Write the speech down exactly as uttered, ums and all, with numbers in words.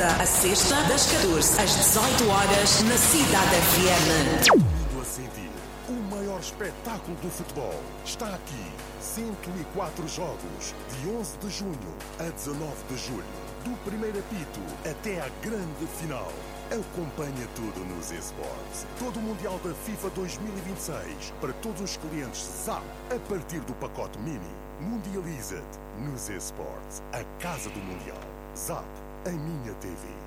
segunda a sexta, das catorze às dezoito horas, na Cidade F M. Tudo a sentir. O maior espetáculo do futebol está aqui. cento e quatro jogos, de onze de junho a dezanove de julho. Do primeiro apito até à grande final. Acompanha tudo nos eSports. Todo o Mundial da FIFA dois mil e vinte e seis para todos os clientes Zap a partir do pacote Mini. Mundializa-te nos eSports, a casa do Mundial. Zap, a minha T V.